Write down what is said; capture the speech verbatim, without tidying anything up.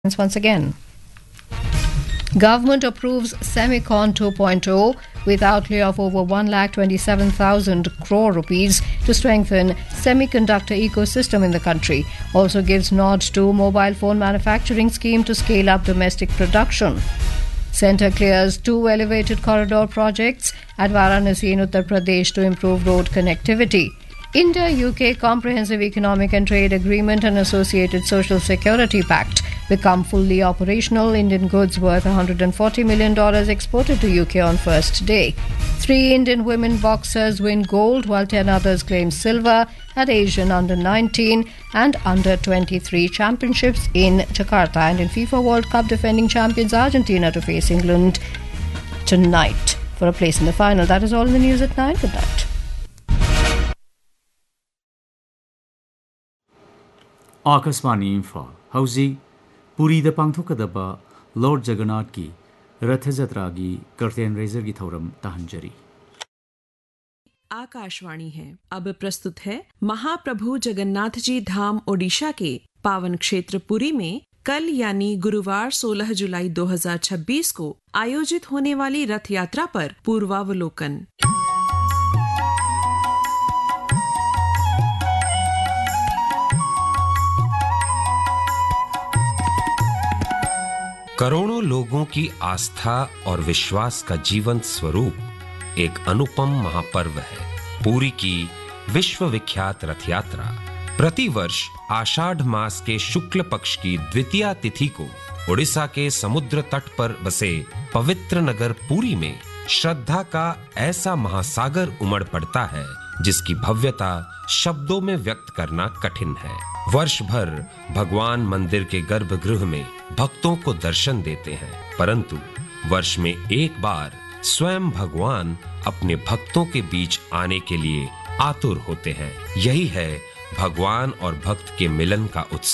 Once again. Government approves Semicon two point oh with outlay of over one lakh twenty-seven thousand crore rupees to strengthen semiconductor ecosystem in the country. Also gives nod to mobile phone manufacturing scheme to scale up domestic production. Centre clears two elevated corridor projects at Varanasi in Uttar Pradesh to improve road connectivity. India-U K Comprehensive Economic and Trade Agreement and Associated Social Security Pact become fully operational. Indian goods worth one hundred forty million dollars exported to U K on first day. Three Indian women boxers win gold while ten others claim silver at Asian under nineteen and under twenty-three championships in Jakarta. And in FIFA World Cup, defending champions Argentina to face England tonight for a place in the final. That is all in the news at nine. Good night. Akashvani Imphal हौजिक पुरीदा पांथोकदबा Lord Jagannath की रथ यात्रा की curtain razor की थौरम तहंजरी। आकाशवाणी है। अब प्रस्तुत है महाप्रभु जगन्नाथ जी धाम ओडिशा के पावन क्षेत्र पुरी में कल यानी गुरुवार सोलह जुलाई दो हज़ार छब्बीस को आयोजित होने वाली रथ यात्रा पर पूर्वावलोकन। करोड़ों लोगों की आस्था और विश्वास का जीवंत स्वरूप एक अनुपम महापर्व है। पुरी की विश्व विख्यात रथ यात्रा प्रतिवर्ष आषाढ़ मास के शुक्ल पक्ष की द्वितीया तिथि को उड़ीसा के समुद्र तट पर बसे पवित्र नगर पुरी में श्रद्धा का ऐसा महासागर उमड़ पड़ता है जिसकी भव्यता शब्दों में व्यक्त करना कठिन है। वर्ष भर भगवान मंदिर के गर्भगृह में भक्तों को दर्शन देते हैं, परंतु वर्ष में एक बार स्वयं भगवान अपने भक्तों के बीच आने के लिए आतुर होते हैं। यही है भगवान और भक्त के मिलन का उत्सव।